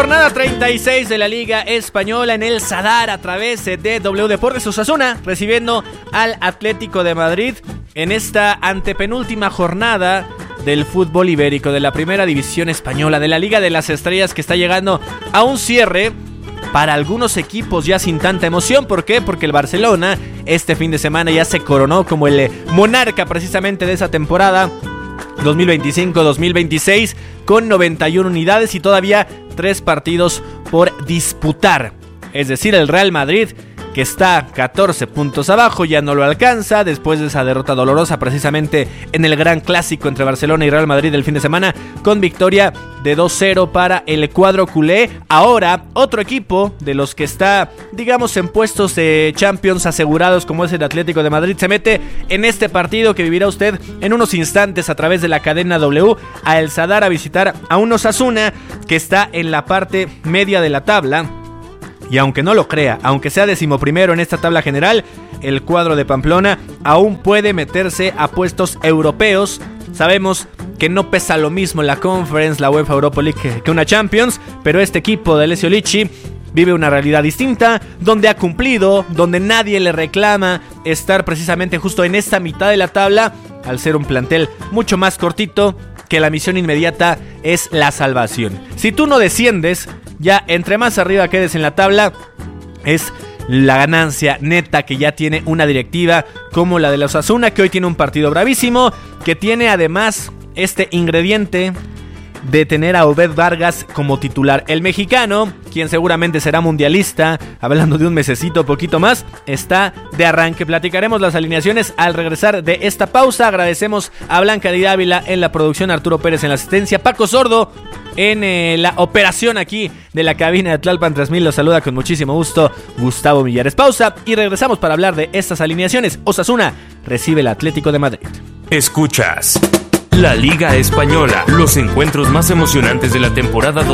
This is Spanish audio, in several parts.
Jornada 36 de la Liga Española en el Sadar a través de W Deportes. Osasuna recibiendo al Atlético de Madrid en esta antepenúltima jornada del fútbol ibérico, de la primera división española, de la Liga de las Estrellas, que está llegando a un cierre para algunos equipos ya sin tanta emoción. ¿Por qué? Porque el Barcelona este fin de semana ya se coronó como el monarca precisamente de esa temporada 2025-2026 con 91 unidades y todavía 3 partidos por disputar. Es decir, el Real Madrid, que está 14 puntos abajo, ya no lo alcanza después de esa derrota dolorosa precisamente en el gran clásico entre Barcelona y Real Madrid del fin de semana, con victoria de 2-0 para el cuadro culé. Ahora otro equipo de los que está, digamos, en puestos de Champions asegurados, como es el Atlético de Madrid, se mete en este partido que vivirá usted en unos instantes a través de la cadena W a El Sadar, a visitar a un Osasuna que está en la parte media de la tabla. Y aunque no lo crea, aunque sea 11º en esta tabla general, el cuadro de Pamplona aún puede meterse a puestos europeos. Sabemos que no pesa lo mismo la Conference, la UEFA Europa League que una Champions, pero este equipo de Alessio Licci vive una realidad distinta, donde ha cumplido, donde nadie le reclama estar precisamente justo en esta mitad de la tabla, al ser un plantel mucho más cortito, que la misión inmediata es la salvación. Si tú no desciendes, ya entre más arriba quedes en la tabla, es la ganancia neta que ya tiene una directiva como la de la Osasuna, que hoy tiene un partido bravísimo, que tiene además este ingrediente de tener a Obed Vargas como titular. El mexicano, quien seguramente será mundialista, hablando de un mesecito, poquito más, está de arranque. Platicaremos las alineaciones al regresar de esta pausa. Agradecemos a Blanca Di Ávila en la producción, Arturo Pérez en la asistencia, Paco Sordo en la operación aquí de la cabina de Tlalpan 3000. Los saluda con muchísimo gusto Gustavo Millares. Pausa y regresamos para hablar de estas alineaciones. Osasuna recibe el Atlético de Madrid. Escuchas la Liga Española, los encuentros más emocionantes de la temporada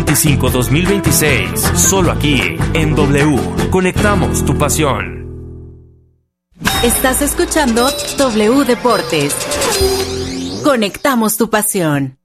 2025-2026, solo aquí en W. Conectamos tu pasión. Estás escuchando W Deportes. Conectamos tu pasión.